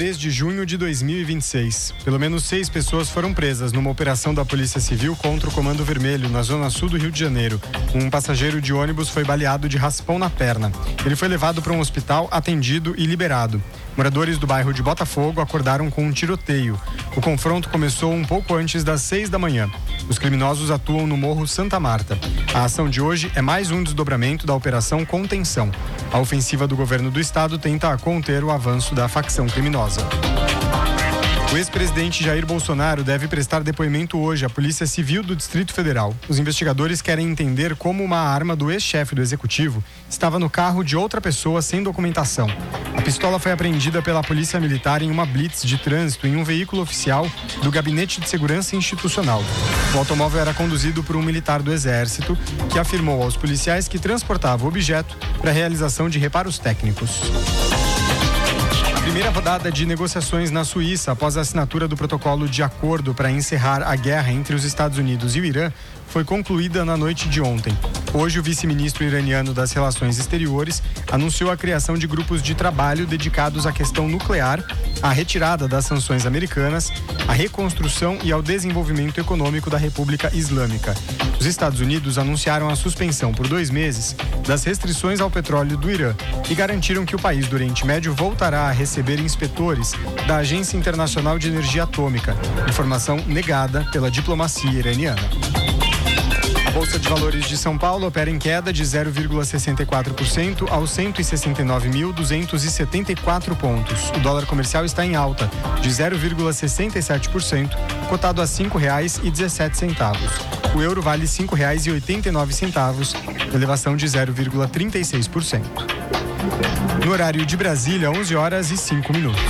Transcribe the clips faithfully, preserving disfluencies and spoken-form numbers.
três de junho de dois mil e vinte e seis. Pelo menos seis pessoas foram presas numa operação da Polícia Civil contra o Comando Vermelho, na zona sul do Rio de Janeiro. Um passageiro de ônibus foi baleado de raspão na perna. Ele foi levado para um hospital, atendido e liberado. Moradores do bairro de Botafogo acordaram com um tiroteio. O confronto começou um pouco antes das seis da manhã. Os criminosos atuam no Morro Santa Marta. A ação de hoje é mais um desdobramento da Operação Contenção. A ofensiva do governo do estado tenta conter o avanço da facção criminosa. O ex-presidente Jair Bolsonaro deve prestar depoimento hoje à Polícia Civil do Distrito Federal. Os investigadores querem entender como uma arma do ex-chefe do executivo estava no carro de outra pessoa sem documentação. A pistola foi apreendida pela Polícia Militar em uma blitz de trânsito em um veículo oficial do Gabinete de Segurança Institucional. O automóvel era conduzido por um militar do Exército, que afirmou aos policiais que transportava o objeto para a realização de reparos técnicos. Primeira rodada de negociações na Suíça após a assinatura do protocolo de acordo para encerrar a guerra entre os Estados Unidos e o Irã foi concluída na noite de ontem. Hoje, o vice-ministro iraniano das Relações Exteriores anunciou a criação de grupos de trabalho dedicados à questão nuclear, à retirada das sanções americanas, à reconstrução e ao desenvolvimento econômico da República Islâmica. Os Estados Unidos anunciaram a suspensão por dois meses das restrições ao petróleo do Irã e garantiram que o país do Oriente Médio voltará a receber inspetores da Agência Internacional de Energia Atômica, informação negada pela diplomacia iraniana. A Bolsa de Valores de São Paulo opera em queda de zero vírgula sessenta e quatro por cento aos cento e sessenta e nove mil duzentos e setenta e quatro pontos. O dólar comercial está em alta de zero vírgula sessenta e sete por cento, cotado a cinco reais e dezessete centavos. O euro vale cinco reais e oitenta e nove centavos, elevação de zero vírgula trinta e seis por cento. No horário de Brasília, onze horas e cinco minutos.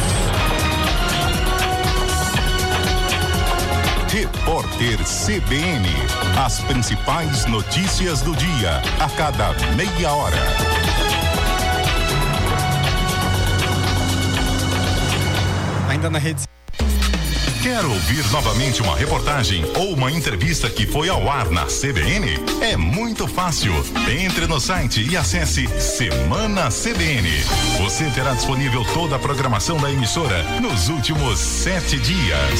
Repórter C B N. As principais notícias do dia, a cada meia hora. Ainda na rede... Quer ouvir novamente uma reportagem ou uma entrevista que foi ao ar na C B N? É muito fácil. Entre no site e acesse Semana C B N. Você terá disponível toda a programação da emissora nos últimos sete dias.